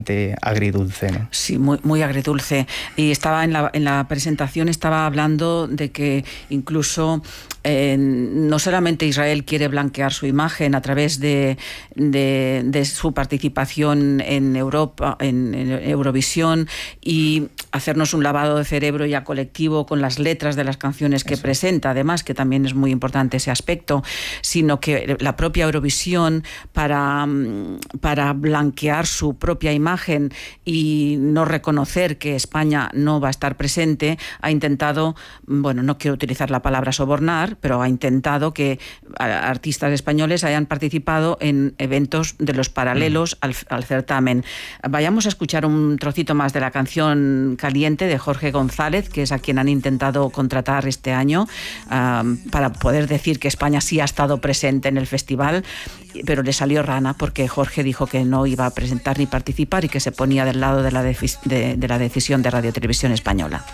agridulce, ¿no? Sí, muy, muy agridulce. Y estaba en la presentación, estaba hablando de que incluso no solamente Israel quiere blanquear su imagen a través de su participación en Europa, en Eurovisión, y hacernos un lavado de cerebro ya colectivo con las letras de las canciones que presenta, además, que también es muy importante ese aspecto, sino que la propia Eurovisión, para blanquear su propia imagen y no reconocer que España no va a estar presente, ha intentado, bueno, no quiero utilizar la palabra sobornar, pero ha intentado que artistas españoles hayan participado en eventos de los paralelos al certamen. Vayamos a escuchar un trocito más de la canción Caliente de Jorge González, que es a quien han intentado contratar este año para poder decir que España sí ha estado presente en el festival, pero le salió rana porque Jorge dijo que no iba a presentar ni participar y que se ponía del lado de la decisión de Radio Televisión Española.